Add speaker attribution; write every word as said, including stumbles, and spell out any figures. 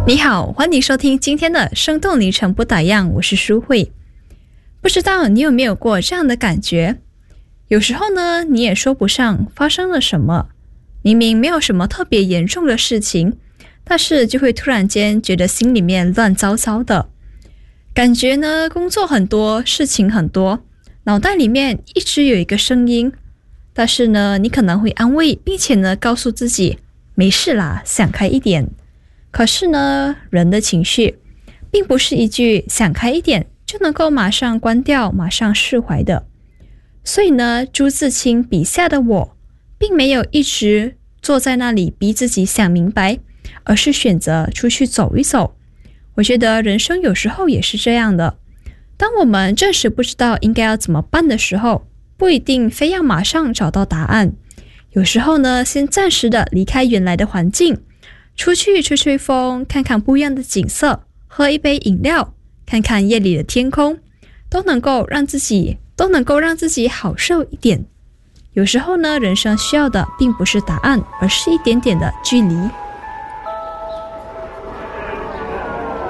Speaker 1: 你好，欢迎收听今天的生动里程不打烊，我是舒慧。不知道你有没有过这样的感觉，有时候呢你也说不上发生了什么，明明没有什么特别严重的事情，但是就会突然间觉得心里面乱糟糟的，感觉呢工作很多，事情很多，脑袋里面一直有一个声音，但是呢你可能会安慰并且呢告诉自己没事啦，想开一点。可是呢，人的情绪并不是一句想开一点就能够马上关掉，马上释怀的。所以呢，朱自清笔下的我并没有一直坐在那里逼自己想明白，而是选择出去走一走。我觉得人生有时候也是这样的，当我们暂时不知道应该要怎么办的时候，不一定非要马上找到答案。有时候呢，先暂时的离开原来的环境，出去吹吹风，看看不一样的景色，喝一杯饮料，看看夜里的天空，都能够让自己都能够让自己好受一点。有时候呢，人生需要的并不是答案，而是一点点的距离。